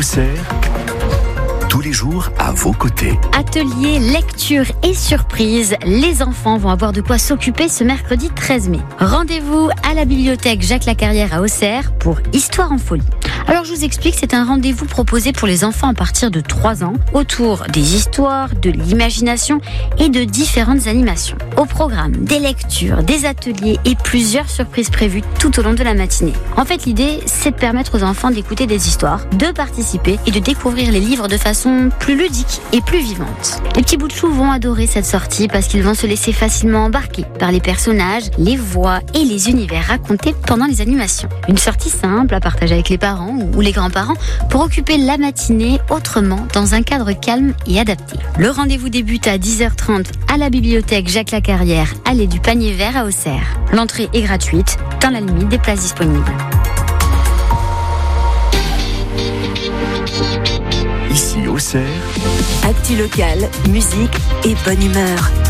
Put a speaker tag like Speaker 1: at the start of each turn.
Speaker 1: Auxerre, tous les jours à vos côtés.
Speaker 2: Atelier, lecture et surprise, les enfants vont avoir de quoi s'occuper ce mercredi 13 mai. Rendez-vous à la bibliothèque Jacques Lacarrière à Auxerre pour Histoire en folie. Alors je vous explique, c'est un rendez-vous proposé pour les enfants à partir de 3 ans, autour des histoires, de l'imagination et de différentes animations. Au programme, des lectures, des ateliers et plusieurs surprises prévues tout au long de la matinée. En fait, l'idée, c'est de permettre aux enfants d'écouter des histoires, de participer et de découvrir les livres de façon plus ludique et plus vivante. Les petits bouts de chou vont adorer cette sortie parce qu'ils vont se laisser facilement embarquer par les personnages, les voix et les univers racontés pendant les animations. Une sortie simple à partager avec les parents ou les grands-parents pour occuper la matinée autrement dans un cadre calme et adapté. Le rendez-vous débute à 10h30 à la bibliothèque Jacques Lacarrière, allée du Panier Vert à Auxerre. L'entrée est gratuite dans la limite des places disponibles.
Speaker 1: Ici Auxerre,
Speaker 3: Actu local, musique et bonne humeur.